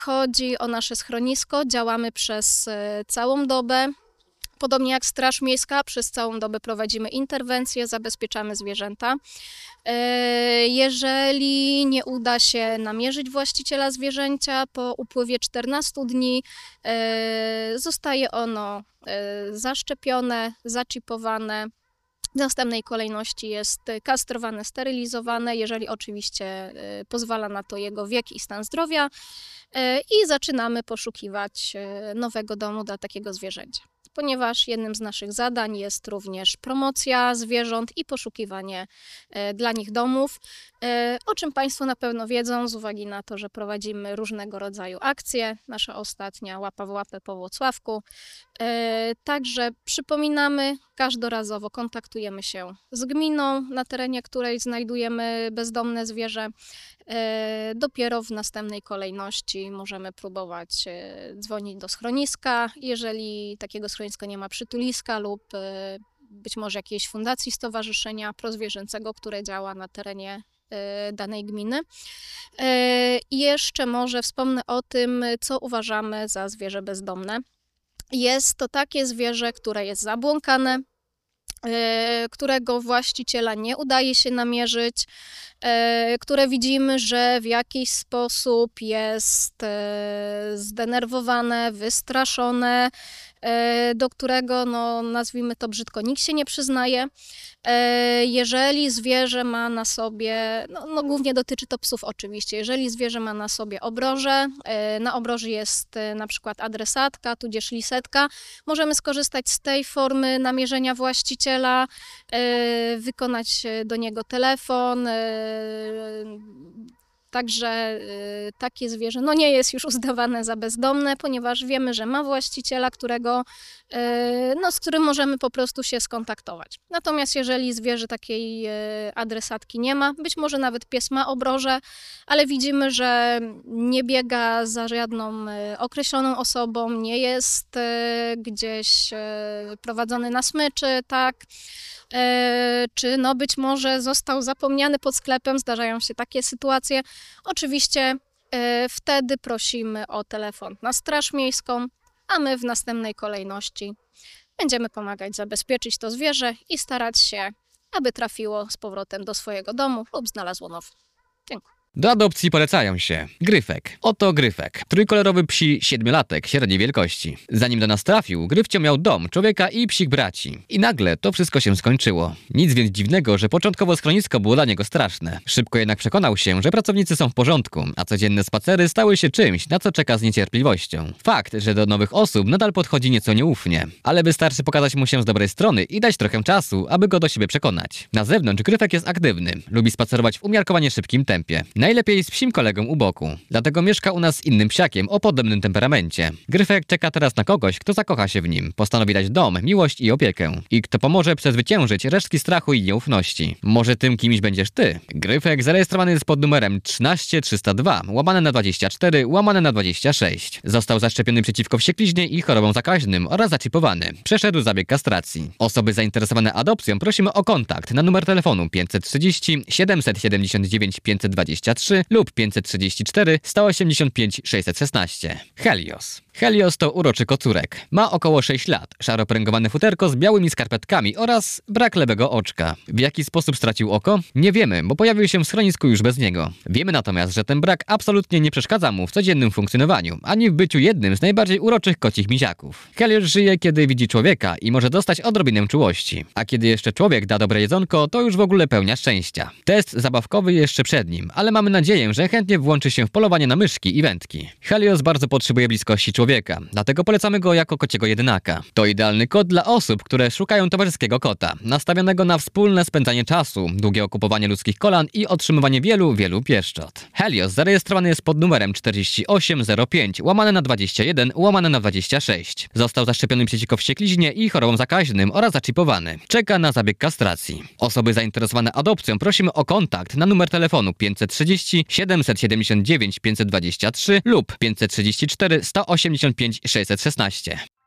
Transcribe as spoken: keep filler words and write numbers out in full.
Chodzi o nasze schronisko, działamy przez całą dobę. Podobnie jak Straż Miejska, przez całą dobę prowadzimy interwencje, zabezpieczamy zwierzęta. Jeżeli nie uda się namierzyć właściciela zwierzęcia, po upływie czternastu dni zostaje ono zaszczepione, zaczipowane. W następnej kolejności jest kastrowane, sterylizowane, jeżeli oczywiście pozwala na to jego wiek i stan zdrowia, i zaczynamy poszukiwać nowego domu dla takiego zwierzęcia. Ponieważ jednym z naszych zadań jest również promocja zwierząt i poszukiwanie dla nich domów, o czym Państwo na pewno wiedzą z uwagi na to, że prowadzimy różnego rodzaju akcje. Nasza ostatnia Łapa w łapę po Włocławku. Także przypominamy, każdorazowo kontaktujemy się z gminą, na terenie której znajdujemy bezdomne zwierzę. Dopiero w następnej kolejności możemy próbować dzwonić do schroniska, jeżeli takiego schroniska nie ma przytuliska lub być może jakiejś fundacji, stowarzyszenia prozwierzęcego, które działa na terenie danej gminy. I jeszcze może wspomnę o tym, co uważamy za zwierzę bezdomne. Jest to takie zwierzę, które jest zabłąkane, którego właściciela nie udaje się namierzyć, które widzimy, że w jakiś sposób jest zdenerwowane, wystraszone, do którego, no, nazwijmy to brzydko, nikt się nie przyznaje. Jeżeli zwierzę ma na sobie, no, no głównie dotyczy to psów oczywiście, jeżeli zwierzę ma na sobie obroże, na obroży jest na przykład adresatka, tudzież lisetka, możemy skorzystać z tej formy namierzenia właściciela, wykonać do niego telefon. Także y, takie zwierzę no nie jest już uznawane za bezdomne, ponieważ wiemy, że ma właściciela, którego, y, no, z którym możemy po prostu się skontaktować. Natomiast jeżeli zwierzę takiej y, adresatki nie ma, być może nawet pies ma obroże, ale widzimy, że nie biega za żadną y, określoną osobą, nie jest y, gdzieś y, prowadzony na smyczy, tak? Czy no być może został zapomniany pod sklepem, zdarzają się takie sytuacje. Oczywiście wtedy prosimy o telefon na Straż Miejską, a my w następnej kolejności będziemy pomagać zabezpieczyć to zwierzę i starać się, aby trafiło z powrotem do swojego domu lub znalazło nowy. Dziękuję. Do adopcji polecają się Gryfek. Oto Gryfek. Trójkolorowy psi siedmiolatek średniej wielkości. Zanim do nas trafił, Gryfcio miał dom, człowieka i psich braci. I nagle to wszystko się skończyło. Nic więc dziwnego, że początkowo schronisko było dla niego straszne. Szybko jednak przekonał się, że pracownicy są w porządku, a codzienne spacery stały się czymś, na co czeka z niecierpliwością. Fakt, że do nowych osób nadal podchodzi nieco nieufnie, ale wystarczy pokazać mu się z dobrej strony i dać trochę czasu, aby go do siebie przekonać. Na zewnątrz Gryfek jest aktywny, lubi spacerować w umiarkowanie szybkim tempie. Najlepiej z psim kolegą u boku. Dlatego mieszka u nas z innym psiakiem o podobnym temperamencie. Gryfek czeka teraz na kogoś, kto zakocha się w nim, postanowi dać dom, miłość i opiekę. I kto pomoże przezwyciężyć resztki strachu i nieufności. Może tym kimś będziesz ty? Gryfek zarejestrowany jest pod numerem trzynaście trzysta dwa, łamane na dwadzieścia cztery, łamane na dwadzieścia sześć. Został zaszczepiony przeciwko wściekliźnie i chorobom zakaźnym oraz zaczipowany. Przeszedł zabieg kastracji. Osoby zainteresowane adopcją prosimy o kontakt na numer telefonu pięćset trzydzieści, siedemset siedemdziesiąt dziewięć, pięćset dwadzieścia trzy lub pięćset trzydzieści cztery, sto osiemdziesiąt pięć, sześćset szesnaście. Helios. Helios to uroczy kocurek. Ma około sześć lat, szaropręgowane futerko z białymi skarpetkami oraz brak lewego oczka. W jaki sposób stracił oko? Nie wiemy, bo pojawił się w schronisku już bez niego. Wiemy natomiast, że ten brak absolutnie nie przeszkadza mu w codziennym funkcjonowaniu, ani w byciu jednym z najbardziej uroczych kocich miziaków. Helios żyje, kiedy widzi człowieka i może dostać odrobinę czułości. A kiedy jeszcze człowiek da dobre jedzonko, to już w ogóle pełnia szczęścia. Test zabawkowy jeszcze przed nim, ale mamy nadzieję, że chętnie włączy się w polowanie na myszki i wędki. Helios bardzo potrzebuje bliskości człowieka, dlatego polecamy go jako kociego jedynaka. To idealny kot dla osób, które szukają towarzyskiego kota, nastawionego na wspólne spędzanie czasu, długie okupowanie ludzkich kolan i otrzymywanie wielu, wielu pieszczot. Helios zarejestrowany jest pod numerem czterdzieści osiem zero pięć, łamane na dwadzieścia jeden, łamane na dwadzieścia sześć. Został zaszczepiony przeciwko wściekliźnie i chorobom zakaźnym oraz zaczipowany. Czeka na zabieg kastracji. Osoby zainteresowane adopcją prosimy o kontakt na numer telefonu pięćset trzydzieści, siedemset siedemdziesiąt dziewięć, pięćset dwadzieścia trzy lub pięćset trzydzieści cztery, sto osiemdziesiąt pięć, sześćset szesnaście.